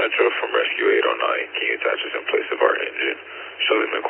Metro from Rescue 809. Can you attach us in place of our engine? Show them